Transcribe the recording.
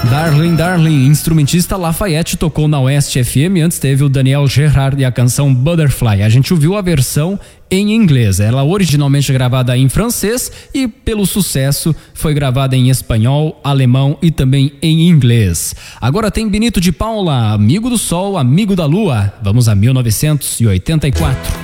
Darling, Darling, instrumentista Lafayette tocou na Oeste FM, antes teve o Daniel Gerard e a canção Butterfly. A gente ouviu a versão em inglês, ela originalmente gravada em francês e pelo sucesso foi gravada em espanhol, alemão e também em inglês. Agora tem Benito de Paula, Amigo do Sol, Amigo da Lua. Vamos a 1984.